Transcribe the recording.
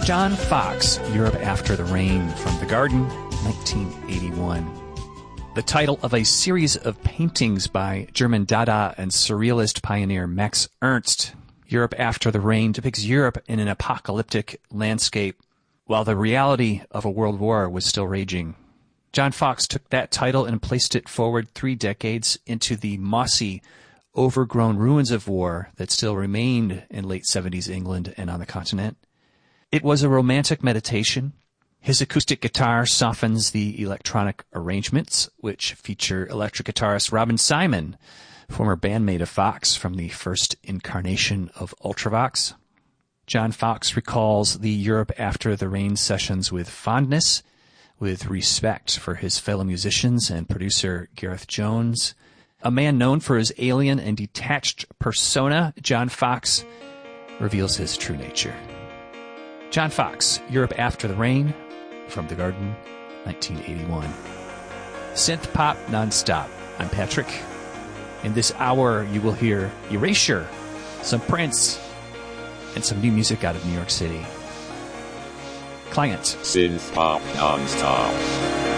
John Foxx, Europe After the Rain, from The Garden, 1981. The title of a series of paintings by German Dada and Surrealist pioneer Max Ernst. Europe After the Rain depicts Europe in an apocalyptic landscape while the reality of a world war was still raging. John Foxx took that title and placed it forward 3 decades into the mossy, overgrown ruins of war that still remained in late 70s England and on the continent. It was a romantic meditation. His acoustic guitar softens the electronic arrangements, which feature electric guitarist Robin Simon, former bandmate of Foxx from the first incarnation of Ultravox. John Foxx recalls the Europe After the Rain sessions with fondness, with respect for his fellow musicians and producer Gareth Jones. A man known for his alien and detached persona, John Foxx reveals his true nature. John Foxx, Europe After the Rain, from The Garden, 1981. Synth pop nonstop. I'm Patrick. In this hour, you will hear Erasure, some Prince, and some new music out of New York City. Client. Synth pop nonstop.